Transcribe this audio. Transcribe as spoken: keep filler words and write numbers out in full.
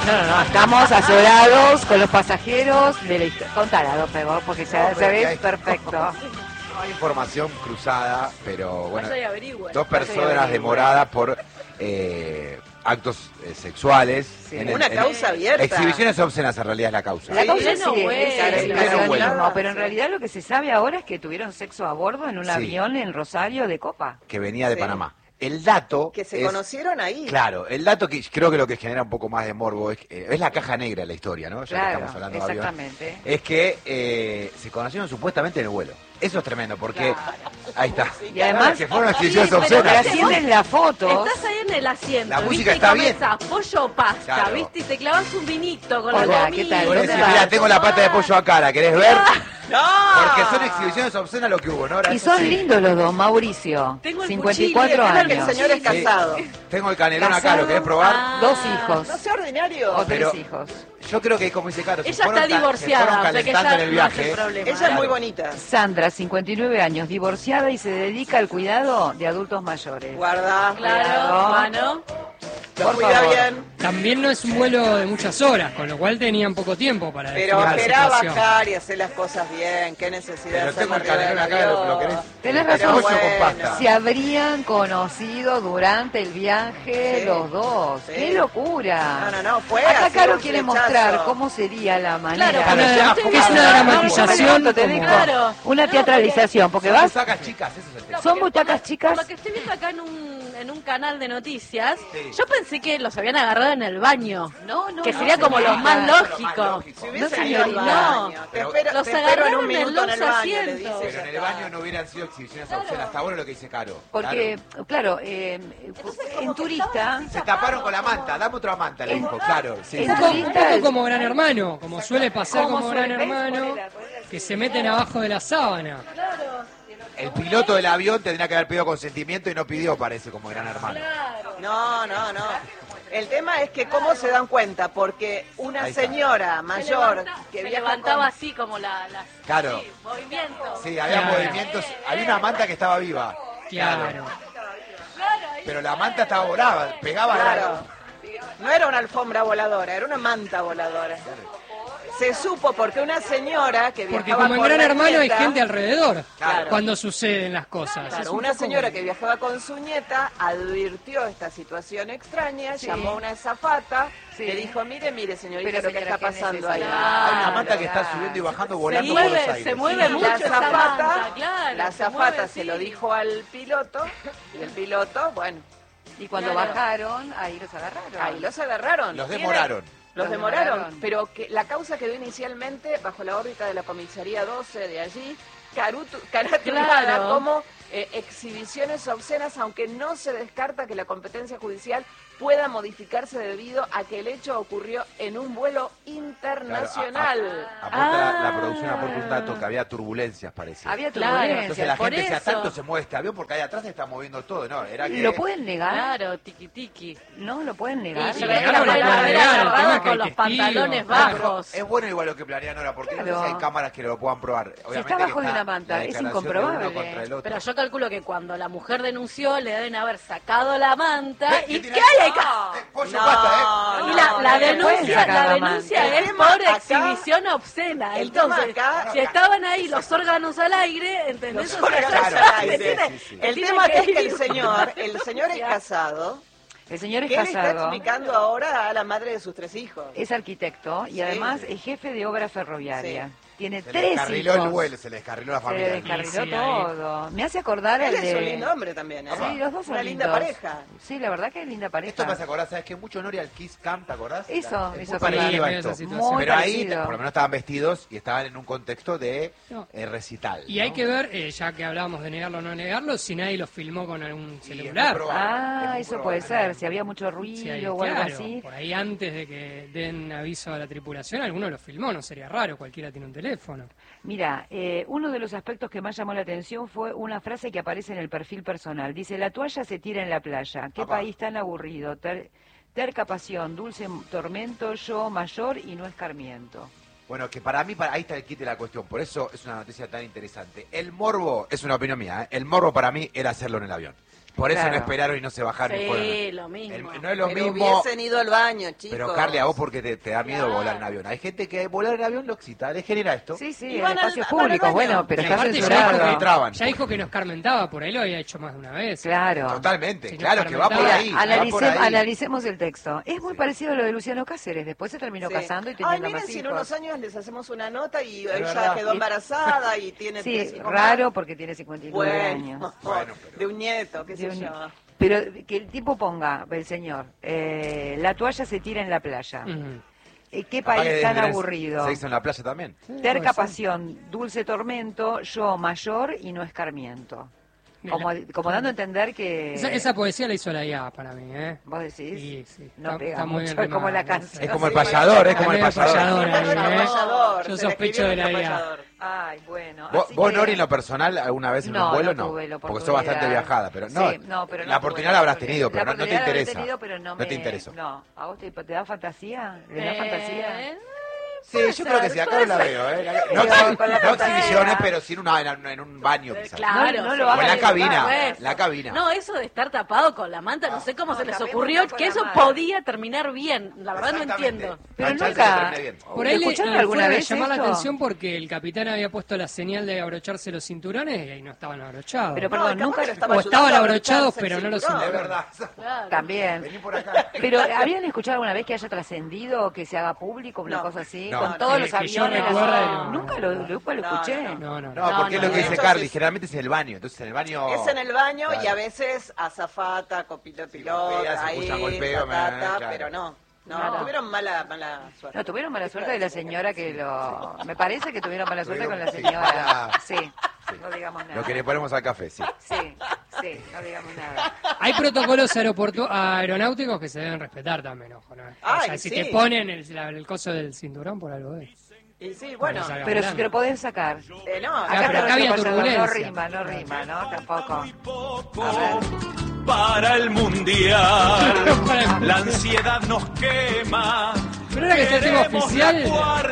No, no, no, estamos asesorados con los pasajeros de la historia. Contala, don Pego, porque ya No, se ve hay- perfecto. No hay información cruzada, pero bueno, Vaya y averigüe. dos Vaya y personas averigüe. demoradas por eh, actos eh, sexuales. Sí. en el- Una en- causa abierta. Exhibiciones obscenas en realidad es la causa. La Sí, causa pleno sí vuelo, es pleno exhibicionismo, vuelo. pero en realidad lo que se sabe ahora es que tuvieron sexo a bordo en un Sí. avión en Rosario de Copa. Que venía de Sí. Panamá. El dato Que se es- conocieron ahí. Claro, el dato que creo que lo que genera un poco más de morbo es, eh, es la caja negra de la historia, ¿no? Ya que Claro, estamos hablando de avión. exactamente. Es que eh, se conocieron supuestamente en el vuelo. Eso es tremendo, porque ahí está. Y además, que fueron exhibiciones Sí, pero obscenas. trascienden las fotos. Estás ahí en el asiento, La música ¿viste? está Y bien. comés pollo o pasta, Claro. ¿viste? Y te clavas un vinito con Hola, la ¿qué comida. tal? Por ¿Dónde eso, vas? mira, tengo la pata de pollo acá, ¿la querés ver? ¡No! Porque son exhibiciones obscenas lo que hubo, ¿no? Ahora, Y eso son sí. lindos los dos, Mauricio. Tengo el cincuenta y cuchillo, cuatro Claro que el años. señor es Sí. casado. Tengo el canelón acá, Casado. ¿lo querés probar? Ah. Dos hijos. No sea ordinario. O tres Pero- hijos. Yo creo que, como dice Caro, se Ella fueron está ca- se divorciada, fueron o sea que calentando ya en el no es viaje. el problema. Ella es Claro. muy bonita. Sandra, cincuenta y nueve años, divorciada y se dedica al cuidado de adultos mayores. Guarda. Claro, Cuidado. mano. Lo Por cuida favor. bien. También no es un vuelo de muchas horas, con lo cual tenían poco tiempo para Pero definir la esperá situación. bajar y hacer las cosas bien. Qué necesidad Pero de hacer tengo el canelón acá, lo, lo querés. Tenés Pero razón. pollo con Bueno. pasta. Se habrían conocido durante el viaje Sí. los dos. Sí. ¡Qué locura! No, no, no, fue Acá así Caro un quiere flechazo. mostrar cómo sería la manera. Claro, Una- porque yo estoy que es una viendo- dramatización No, te como- digo, Claro. una No, teatralización, porque Son vas... sacas chicas, ese es el tema. Son porque butacas por lo- chicas. Por lo que estoy viendo acá en un, en un canal de noticias, Sí. yo pensé que los habían agarrado en el baño. No, no, Que no, sería como lo señorita. más Lo más lógico. lógico. Si hubiese No, ido al señorita. baño. Te Pero- espero, Los te espero en agarraron un en minuto en los el baño, le asientos. dice. Pero ya en el está. baño no hubieran sido exhibiciones obscenas. Está bueno lo que dice Caro. Porque, claro, eh, en turista... Se taparon con la manta, dame otra manta, le dijo, claro. Sí. En Un poco, un turista... poco como Gran Hermano, como suele pasar Como como Gran suele- ¿ves? Hermano, Ponela, ponela. que se meten abajo de la sábana. El piloto del avión tendría que haber pedido consentimiento y no pidió, parece, como Gran Hermano. No, no, no. El tema es que cómo se dan cuenta, porque una Ahí está. señora Se mayor levanta- que se viaja levantaba con- así como la, las Claro. sí, movimientos. Sí, había Claro. movimientos, había una manta que estaba viva. Claro. Pero la manta estaba volada, pegaba Claro. No era una alfombra voladora, era una manta voladora. Se supo porque una señora que Porque viajaba como en con Gran la Hermano hay nieta- gente alrededor Claro. cuando suceden las cosas. Claro, Es un una poco señora como- que viajaba con su nieta advirtió esta situación extraña, Sí. llamó a una azafata, Sí. le dijo, mire, mire, señorita, Pero, lo que señora, está ¿qué pasando ahí. necesidad? Hay una manta que está Claro. subiendo y bajando, Se volando por los mueve, aires. se mueve mucho La esa azafata, manta, claro, la se azafata mueve, se sí. lo dijo al piloto, y el piloto, bueno, Y cuando Claro. bajaron, ahí los agarraron. ahí los agarraron. Los Tiene- demoraron. Los Los demoraron, demoraron. pero que la causa quedó inicialmente bajo la órbita de la comisaría doce de allí, carutu- caratulada Claro. como eh, exhibiciones obscenas, aunque no se descarta que la competencia judicial pueda modificarse debido a que el hecho ocurrió en un vuelo internacional. Claro, a- a- aporta la, la Ah. producción aporta un dato que había turbulencias, parece. Había Claro, turbulencia. Entonces la por gente decía, eso. tanto se mueve este avión porque ahí atrás se está moviendo todo, ¿no? Era que... ¿Lo pueden negar? Claro, tiki tiki. No, lo pueden negar. Y se la negaron, lo pueden pueden haber negar, el agarrado tema es que con hay los testigos, pantalones claro. Pero bajos. es bueno igual lo que planean ahora, porque no sé Claro. si hay cámaras que lo puedan probar. Obviamente está que bajo de una manta, la es declaración de incomprobable. uno contra el otro. Pero yo calculo que cuando la mujer denunció le deben haber sacado la manta. ¿Ves? ¿Y ¿Qué qué tiene? hay acá? Eh, pollo No, pasta, ¿eh? no, Y la, la no, no pueden denuncia, sacar la la denuncia manta. es El tema por acá- exhibición obscena. el tema Entonces, acá- si estaban ahí los órganos al aire, ¿entendés? Los O sea, órganos ya- al aire. tiene- Sí, sí. El tiene tema acá es que el ir- señor, el señor es casado, El señor es que él está casado, explicando ahora a la madre de sus tres hijos. es arquitecto y Sí. además es jefe de obra ferroviaria. Tiene Se le tres descarriló hijos. el vuelo, se le descarriló la Se le familia. descarriló Sí, sí, ahí. todo. Me hace acordar Él al es de... un lindo hombre también, ¿eh? Sí, los dos son Una linda lindos. pareja. Sí, la verdad que es linda pareja. Esto me hace acordar, ¿sabes qué? Mucho honor al Kiss Camp, ¿te acordás? Eso, Es eso muy acordar. parecido a Sí, esto. esa situación. Muy Pero ahí, parecido. por lo menos estaban vestidos y estaban en un contexto de No. eh, recital. Y hay ¿no? que ver, eh, ya que hablábamos de negarlo o no negarlo, si nadie lo filmó con algún Y es muy celular. probable, es Ah, muy eso probable. puede ser. Si había mucho Si ruido hay- o algo claro, así. por ahí antes de que den aviso a la tripulación, alguno lo filmó, no sería raro, cualquiera tiene un teléfono. Mira, eh, uno de los aspectos que más llamó la atención fue una frase que aparece en el perfil personal. Dice, la toalla se tira en la playa. Qué Apá. país tan aburrido. Ter- terca pasión, dulce tormento, yo mayor y no escarmiento. Bueno, que para mí, para, ahí está el kit de la cuestión. Por eso es una noticia tan interesante. El morbo, es una opinión mía, ¿eh? El morbo para mí era hacerlo en el avión. Por eso Claro. no esperaron y no se bajaron. y fueron. Sí, lo mismo. El- no es lo Pero mismo. hubiesen ido al baño, chicos. Pero Carly, a vos porque te, te da miedo Claro. volar en avión. Hay gente que volar en avión lo excita, le genera esto. Sí, sí, Y en van al- espacios van al públicos, baño. bueno, pero Y está aparte ya porque censurado. entraban. Ya dijo que nos carmentaba, por ahí lo había hecho más de una vez. Claro. Totalmente, Sí, claro, no, que va por Mira, ahí. va Analice- por ahí. analicemos el texto. Es muy Sí. parecido a lo de Luciano Cáceres. Después se terminó Sí. casando y Ay, teniendo miren, más si en hijos. unos años les hacemos una nota y ella verdad. quedó embarazada y tiene Sí, tres hijos raro más. porque tiene cincuenta y nueve años. Bueno, Bueno, pero- de un nieto, qué De sé un- yo. Pero que el tipo ponga, el señor, eh, la toalla se tira en la playa. Ujú. Eh, ¿Qué Capaz que país tan desde- aburrido? Se hizo en la playa también. Terca pasión, dulce tormento, yo mayor y no escarmiento. Como, como dando a entender que... Esa, esa poesía la hizo la I A para mí, ¿eh? ¿Vos decís? Sí, sí. No Está- pega está muy mucho, bien es como la rimada, canción. Es como el Sí, payador, es como el Medio payador. payador ahí, Nuestro ¿eh? payador, Yo se le sospecho escribió de la nuestro I A. payador. Ay, bueno. ¿Vos, así vos, que- Nori, en lo personal, alguna vez en No, un vuelo no no? tuve la Porque sos bastante oportunidad. viajada, pero no. Sí, no, pero no la tuve oportunidad la habrás tenido, pero La no, no te oportunidad la habré interesa. tenido, pero no, No me- te interesó. No, ¿a vos te, te da fantasía? ¿Le da Eh, fantasía? Sí, yo creo que sí, acá la veo, ¿eh? No, Pero exhi- con la no fantasía. exhibiciones, pero sí en, una, en, en un baño, quizás. Claro, No, no sí. lo O en hagas la de cabina, Bueno. la cabina. No, eso de estar tapado con la manta, no sé cómo No, se les tapemos ocurrió con que la eso manta. podía terminar bien. La verdad no Exactamente. entiendo. Pero No hay chance nunca- de que termine bien. Por ahí le, ¿Escucharon no, alguna fuera de vez llamar la esto? atención porque el capitán había puesto la señal de abrocharse los cinturones y ahí no estaban abrochados. Pero No, perdón, capaz nunca que lo estaba o estaban ayudando a abrochados, abrocharse pero el no los cinturón. Es verdad. Claro. Vení También. por acá. Pero ¿habían escuchado alguna vez que haya trascendido, que se haga público, una No. cosa así? No. Con todos Que- los que yo aviones. recuerde, así? no. Nunca lo, nunca lo No, escuché. no, No, no, no. No, No, porque no, es lo que no. dice Carly, generalmente es en el baño. Entonces en el baño. Es en el baño y Claro. a veces azafata, copiloto, piloto, golpea, se ahí, escuchan golpeo, ta, ta, me- ta, claro. pero no. No, Claro. tuvieron mala, mala suerte. No, tuvieron mala suerte de la señora que lo... Me parece que tuvieron mala suerte con la Sí, señora. mala- Sí, no digamos nada. Lo que le ponemos al café, sí. Sí, sí, no digamos nada. Hay protocolos aeroportu- aeronáuticos que se deben respetar también, ojo, ¿no? O Ay, sea, si sí. te ponen el, la- el coso del cinturón por algo es. Y sí, bueno, Bueno, salga Pero si volando. te lo podés sacar. eh, no, Ah, Acá pero acá está había nuestro payador. No turbulencia. rima, no rima, ¿no? Tampoco. Poco A ver. para el mundial. La ansiedad nos quema. Pero ahora que sea tema Queremos oficial, la cuarta